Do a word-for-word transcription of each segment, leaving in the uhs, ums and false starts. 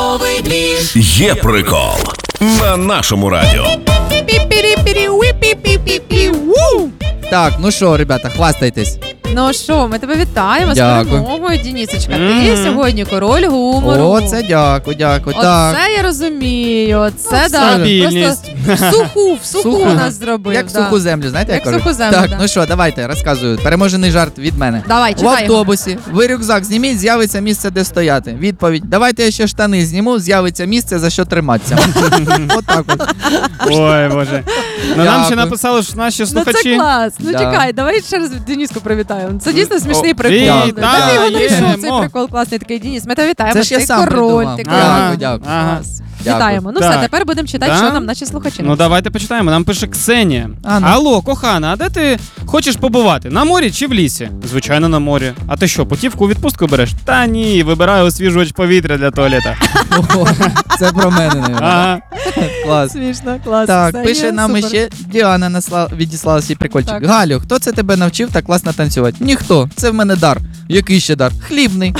Ранковий двіж. Є прикол на нашому радіо. Так, ну що, ребята, хвастайтесь. Ну що, ми тебе вітаємо Дякую. з перемогою, Денисочка. Mm-hmm. Ти сьогодні король гумору. О, це дякую, дякую. Оце Так. я розумію. Оце, Ну, да, стабільність. просто в суху, в суху, Суху. нас зробив. Як да. суху землю, знаєте, Як я кажу? суху землю, Так, да. ну що, давайте, розказую. Переможений жарт від мене. Давай, В читай його. автобусі ви рюкзак зніміть, з'явиться місце, де стояти. Відповідь: давайте я ще штани зніму, з'явиться місце, за що триматися. Отак от. Ой, Боже. Ну, нам ще Дякую. написали, що наші Ну слухачі... це клас. Ну Да. чекай, давай ще раз Дениску привітаємо. Це дійсно смішний О, прикол. вітаємо, Та ти його знайшов, цей мо. прикол класний такий. Денис, ми тебе вітаємо. Це ж я ти сам король, придумав. ти Дякую, король. дякую. Ага. Клас. Дякую. Вітаємо. Ну Так. все, тепер будемо читати, Да? що нам наші слухачі Ну написали. давайте почитаємо. Нам пише Ксенія. А, ну. Алло, кохана, а де ти хочеш побувати? На морі чи в лісі? Звичайно, на морі. А ти що, путівку у відпустку береш? Та ні, вибираю освіжувач повітря для туалета. О, це про мене, наверное. Ага. Клас. Смішно, клас. Так, Ксенія, пише нам супер. ще Діана насла... відіслала свій прикольчик. Так. Галю, хто це тебе навчив так класно танцювати? Ніхто, це в мене дар. Який ще дар? Хлібний.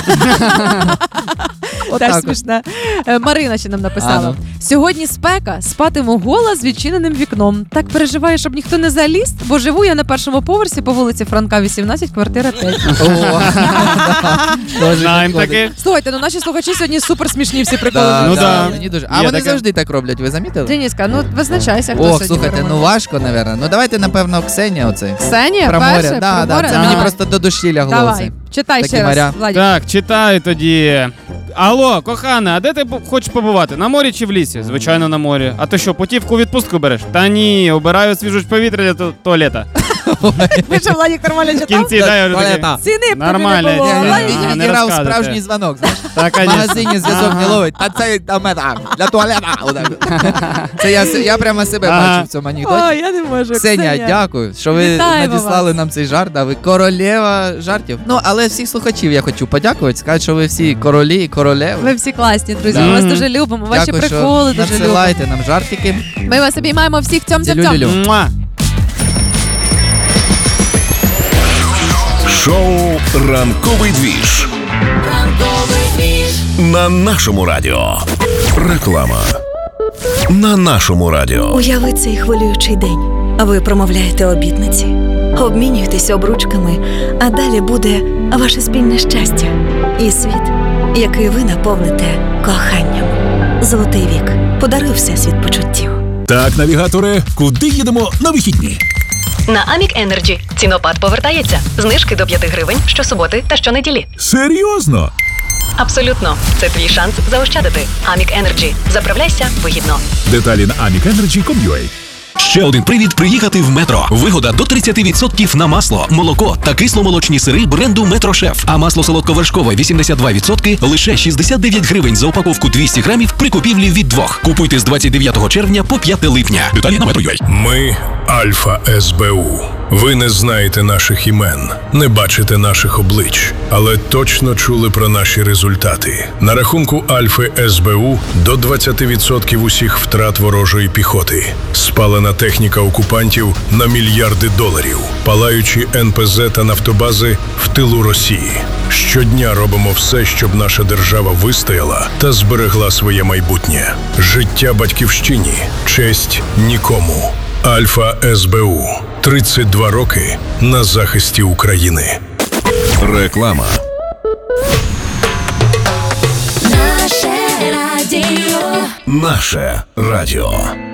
Теж Отак от. смішне. Е, Марина ще нам написала. А, ну. Сьогодні спека, спатиму гола з відчиненим вікном. Так переживаю, щоб ніхто не заліз, бо живу я на першому поверсі по вулиці Франка, вісімнадцять, квартира п'ять. О, да. Дуже Знаємо підходить. таки. Слухайте, ну наші слухачі сьогодні супер смішні всі приколи. Да, Ну да, да. мені дуже. А Є вони таке. завжди так роблять, ви замітили? Дениска, ну визначайся, хто Ох, сьогодні слухайте, ну переможе. важко, напевно. Ну давайте, напевно, Ксенія оцей. Ксенія, Про перше, море. Да, про да, море? це мені Давай. просто до душі лягло. Давай, це. читай Такі ще раз, моря. Владик. Так, читаю тоді. Алло, кохана, а де ти б- хочеш побувати? На морі чи в лісі? Звичайно, на морі. А ти що, путівку у відпустку береш? Та ні, обираю освіжувач повітря для ту- туалета. Ви що, Владик нормально В читав? кінці дай я вже такий. Туалета. Ціни б тобі Нормально, не було. ні, ні, Владик, ні. Він А, не грав розказуйте. справжній дзвонок, знаєш. Так, В конечно. магазині зв'язок не ловить, а це там это, для туалета. Отак. Це я, с- я прямо себе Ага. бачив в цьому анекдоті. Ой, я не можу. Ксенія, дякую, що ви Вітаємо надіслали вас. нам цей жарт, а ви королева жартів. Ну, але всіх слухачів я хочу подякувати, сказати, що ви всі королі і королеви. Ви всі класні, друзі. Да. Ми вас Мгм. дуже любимо. Ваші Дякую, приколи що дуже любимо. надсилайте нам жартики. Ми вас обіймаємо всіх цьом-цьом-цьом. Ділю-лілю. Муа. Шоу Ранковий двіж Ранковий двіж. на нашому радіо. Реклама на нашому радіо. Уяви цей хвилюючий день. Ви промовляєте обітниці, обмінюєтеся обручками, а далі буде ваше спільне щастя і світ, який ви наповните коханням. Золотий вік. Подаруй всесвіт почуттів. Так, навігаторе, куди їдемо на вихідні? На Амік Енерджі цінопад повертається. Знижки до п'яти гривень щосуботи та щонеділі. Серйозно? Абсолютно. Це твій шанс заощадити. Амік Енерджі. Заправляйся вигідно. Деталі на амік енерджі крапка ком крапка ю а. Ще один привід приїхати в Метро. Вигода до тридцять відсотків на масло, молоко та кисломолочні сири бренду Метрошеф. А масло солодковершкове вісімдесят два відсотки лише шістдесят дев'ять гривень за упаковку двісті грамів при купівлі від двох. Купуйте з двадцять дев'ятого червня по п'яте липня. Деталі на метро крапка ю а. Ми Альфа С Б У. Ви не знаєте наших імен, не бачите наших облич, але точно чули про наші результати. На рахунку Альфи С Б У до двадцять відсотків усіх втрат ворожої піхоти. Спалена техніка окупантів на мільярди доларів. Палаючі Н П З та нафтобази в тилу Росії. Щодня робимо все, щоб наша держава вистояла та зберегла своє майбутнє. Життя батьківщині, честь нікому. Альфа С Б У. тридцять два роки на захисті України. Реклама Наше радіо. наше радіо.